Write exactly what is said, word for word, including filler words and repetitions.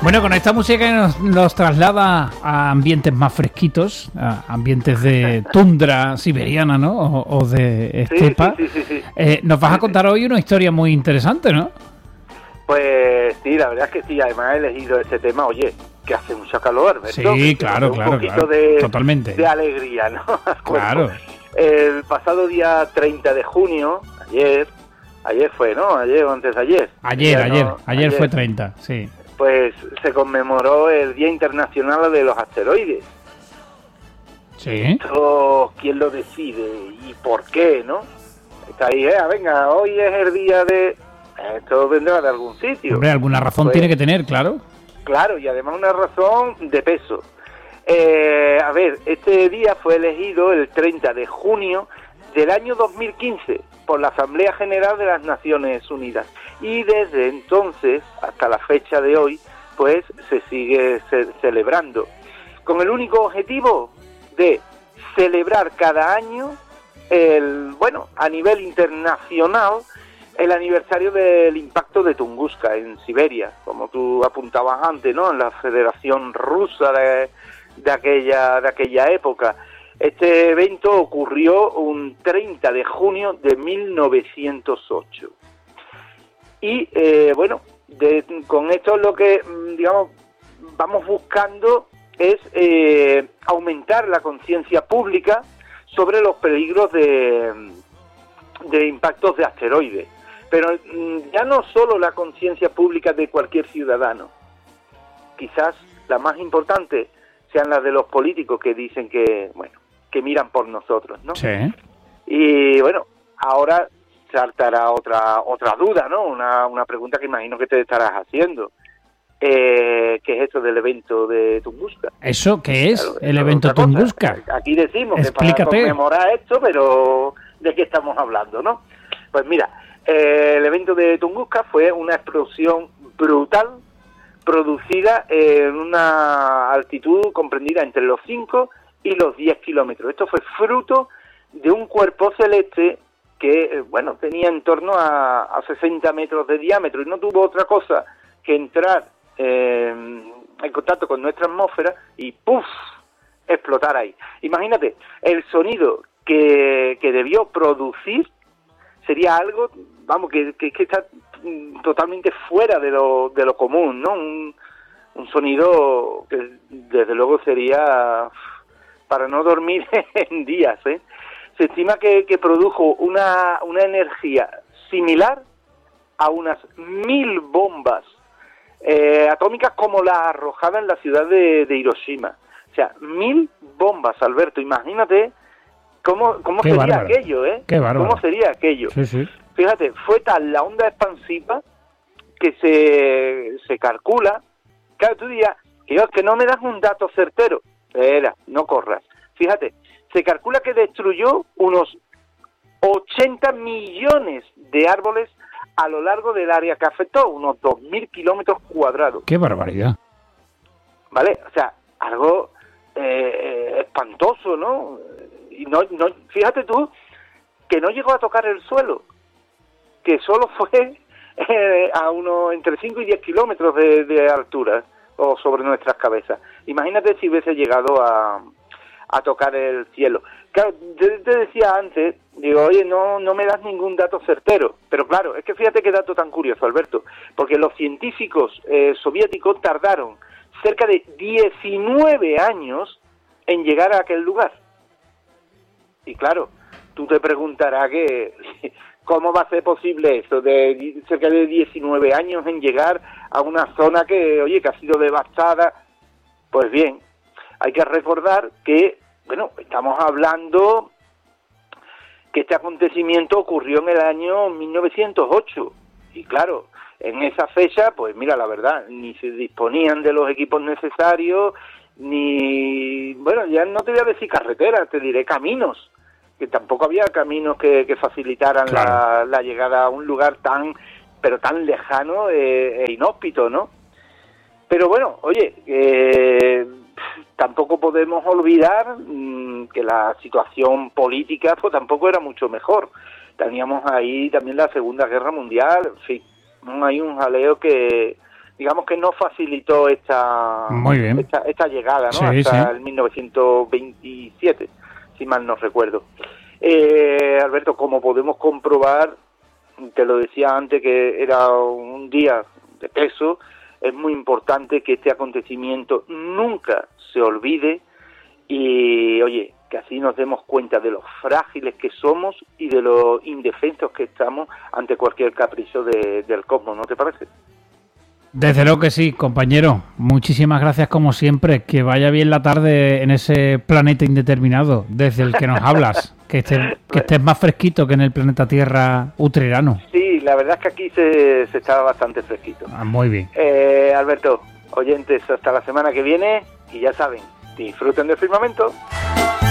Bueno, con esta música nos, nos traslada a ambientes más fresquitos, a ambientes de tundra siberiana, ¿no? O, o de estepa. Sí, sí, sí, sí, sí. Eh, nos vas a contar hoy una historia muy interesante, ¿no? Pues sí, la verdad es que sí, además he elegido ese tema, oye, que hace mucho calor, ¿verdad? Sí, claro, un claro, poquito claro. De, Totalmente. de alegría, ¿no? Claro. El pasado día treinta de junio, ayer, ayer fue, ¿no? Ayer o antes de ayer. Ayer, Ya ayer, no, ayer, ayer fue treinta, sí. Pues se conmemoró el Día Internacional de los Asteroides. Sí. Esto, ¿quién lo decide y por qué, no? Está ahí, eh, venga, hoy es el día de... Esto vendrá de algún sitio. Hombre, alguna razón Pues, tiene que tener, claro. Claro, y además una razón de peso. Eh, a ver, este día fue elegido el treinta de junio del año dos mil quince por la Asamblea General de las Naciones Unidas. Y desde entonces, hasta la fecha de hoy, pues se sigue ce- celebrando. Con el único objetivo de celebrar cada año, el bueno, a nivel internacional, el aniversario del impacto de Tunguska en Siberia, como tú apuntabas antes, ¿no? En la Federación Rusa de, de aquella de aquella época. Este evento ocurrió un treinta de junio de mil novecientos ocho. Y eh, bueno, de, con esto lo que, digamos, vamos buscando es eh, aumentar la conciencia pública sobre los peligros de, de impactos de asteroides. Pero ya no solo la conciencia pública de cualquier ciudadano, quizás la más importante sean las de los políticos que dicen que, bueno, que miran por nosotros, ¿no? Sí. Y bueno, ahora saltará otra otra duda, ¿no? Una, una pregunta que imagino que te estarás haciendo. Eh, ¿Qué es eso del evento de Tunguska? ¿Eso qué es? Claro, El eso evento es otra cosa. Tunguska. Aquí decimos Explícate. que para conmemorar esto, pero ¿de qué estamos hablando, no? Pues mira, eh, el evento de Tunguska fue una explosión brutal producida en una altitud comprendida entre los cinco y los diez kilómetros. Esto fue fruto de un cuerpo celeste que, bueno, tenía en torno a, a sesenta metros de diámetro y no tuvo otra cosa que entrar eh, en contacto con nuestra atmósfera y ¡puf!, explotar ahí. Imagínate, el sonido que, que debió producir sería algo, vamos, que, que, que está totalmente fuera de lo, de lo común, ¿no? Un, un sonido que desde luego sería para no dormir en días, ¿eh? Se estima que, que produjo una, una energía similar a unas mil bombas eh, atómicas como la arrojada en la ciudad de, de Hiroshima. O sea, mil bombas, Alberto. Imagínate cómo, cómo sería bárbaro. aquello, ¿eh? Qué bárbaro. ¿Cómo sería aquello? Sí, sí. Fíjate, fue tal la onda expansiva que se, se calcula. Claro, tú dirás, Dios, que no me das un dato certero. Espera, no corras. Fíjate, se calcula que destruyó unos ochenta millones de árboles a lo largo del área que afectó, unos dos mil kilómetros cuadrados. Qué barbaridad. ¿Vale? O sea, algo eh, espantoso, ¿no? Y no, no, fíjate tú que no llegó a tocar el suelo, que solo fue eh, a unos entre cinco y diez kilómetros de, de altura o sobre nuestras cabezas. Imagínate si hubiese llegado a, a tocar el cielo. Claro, yo te decía antes, digo, oye, no, no me das ningún dato certero, pero claro, es que fíjate qué dato tan curioso, Alberto, porque los científicos eh, soviéticos tardaron cerca de diecinueve años en llegar a aquel lugar. Y claro, tú te preguntarás que cómo va a ser posible eso, de cerca de diecinueve años en llegar a una zona que, oye, que ha sido devastada. Pues bien, hay que recordar que, bueno, estamos hablando que este acontecimiento ocurrió en el año mil novecientos ocho. Y claro, en esa fecha, pues mira, la verdad, ni se disponían de los equipos necesarios, ni, bueno, ya no te voy a decir carreteras, te diré caminos, que tampoco había caminos que, que facilitaran claro. la, la llegada a un lugar tan, pero tan lejano e, e inhóspito, ¿no? Pero bueno, oye, eh, tampoco podemos olvidar mmm, que la situación política pues tampoco era mucho mejor. Teníamos ahí también la Segunda Guerra Mundial, en fin, hay un jaleo que, digamos que no facilitó esta, Muy bien. esta, esta llegada, ¿no? Sí, Hasta sí. el mil novecientos veintisiete, si mal no recuerdo. Eh, Alberto, como podemos comprobar, te lo decía antes que era un día de peso, es muy importante que este acontecimiento nunca se olvide y, oye, que así nos demos cuenta de lo frágiles que somos y de lo indefensos que estamos ante cualquier capricho de, del cosmos, ¿no te parece? Desde luego que sí, compañero. Muchísimas gracias como siempre. Que vaya bien la tarde en ese planeta indeterminado desde el que nos hablas. Que estés, que estés más fresquito que en el planeta Tierra utrerano. Sí, la verdad es que aquí se, se está bastante fresquito. Ah, muy bien. Eh, Alberto, oyentes, hasta la semana que viene y ya saben, disfruten del firmamento.